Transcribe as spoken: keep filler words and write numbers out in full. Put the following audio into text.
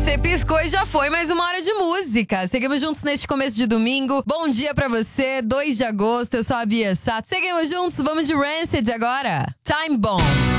Você piscou e já foi mais uma hora de música. Seguimos juntos neste começo de domingo. Bom dia pra você, dois de agosto. Eu sou a Bia Sato. Seguimos juntos, vamos de Rancid agora. Time Bomb.